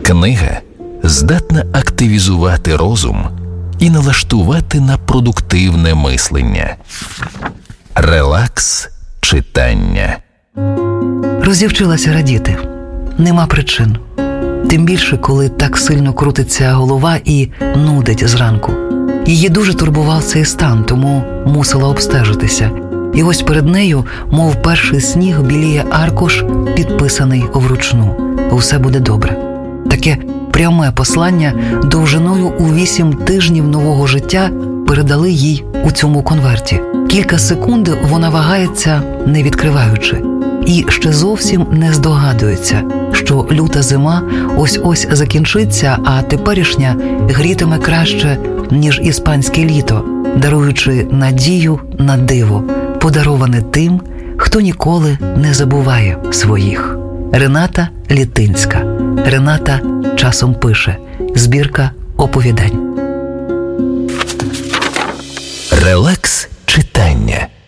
Книга здатна активізувати розум і налаштувати на продуктивне мислення. Релакс читання. Розівчилася радіти. Нема причин. Тим більше, коли так сильно крутиться голова і нудить зранку. Її дуже турбував цей стан, тому мусила обстежитися. І ось перед нею, мов перший сніг, біліє аркуш, підписаний вручну. Усе буде добре. Таке пряме послання довжиною у 8 тижнів нового життя передали їй у цьому конверті. Кілька секунд вона вагається, не відкриваючи. І ще зовсім не здогадується, що люта зима ось-ось закінчиться, а теперішня грітиме краще, ніж іспанське літо, даруючи надію на диво, подароване тим, хто ніколи не забуває своїх. Рената Літинська. Рената часом пише. Збірка оповідань. Релакс